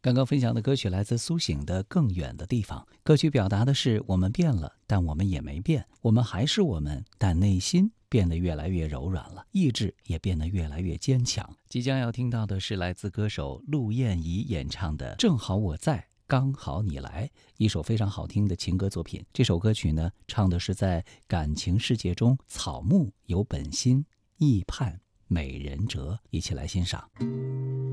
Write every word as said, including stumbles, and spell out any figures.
刚刚分享的歌曲来自苏醒的《更远的地方》，歌曲表达的是我们变了，但我们也没变，我们还是我们，但内心变得越来越柔软了，意志也变得越来越坚强。即将要听到的是来自歌手陆燕怡演唱的《正好我在，刚好你来》，一首非常好听的情歌作品。这首歌曲呢，唱的是在感情世界中，草木有本心，意盼美人折。一起来欣赏。